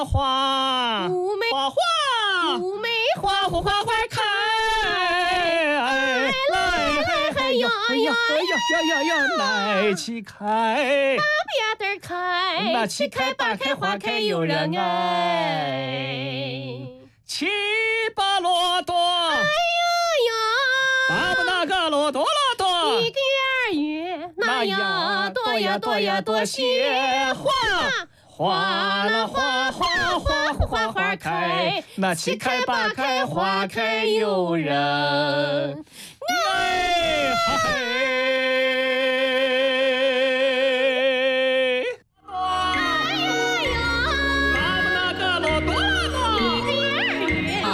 花， 妩媚花花， 妩媚花花花花开，来哟来起开， 呀的开， 那起开八开花开有人爱，七八骆驼， 哎呀， 爸爸那个骆驼骆驼， 一个月那呀多呀多呀多些花。 花了花花花花花开，那七开八开花开有人。